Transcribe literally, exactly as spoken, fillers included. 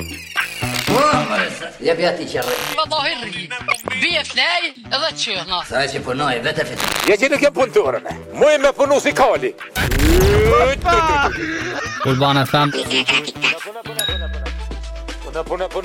Jag vet inte jag. ظاهري بي اثنين ضتشنا Sai på noi, vete fet. Jag känner inte punturerna. Muimme på musikali. Urban F M.